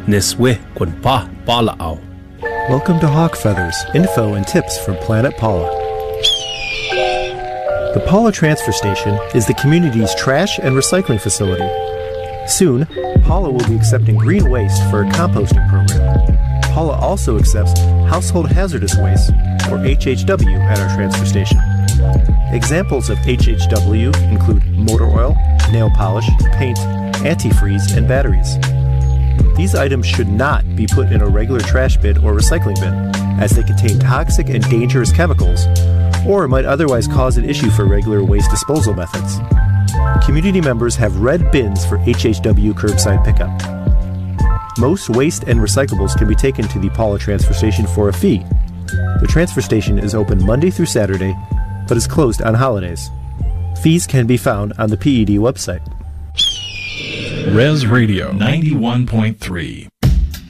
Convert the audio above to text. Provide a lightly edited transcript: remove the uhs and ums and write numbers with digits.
Neswe Kwan Pa Pala'au. Welcome to Hawk Feathers, info and tips from Planet Paula. The Paula Transfer Station is the community's trash and recycling facility. Soon, Paula will be accepting green waste for a composting program. Paula also accepts household hazardous waste, or HHW, at our transfer station. Examples of HHW include motor oil, nail polish, paint, antifreeze, and batteries. These items should not be put in a regular trash bin or recycling bin, as they contain toxic and dangerous chemicals, or might otherwise cause an issue for regular waste disposal methods. Community members have red bins for HHW curbside pickup. Most waste and recyclables can be taken to the Paula Transfer Station for a fee. The transfer station is open Monday through Saturday, but is closed on holidays. Fees can be found on the PED website. Res Radio 91.3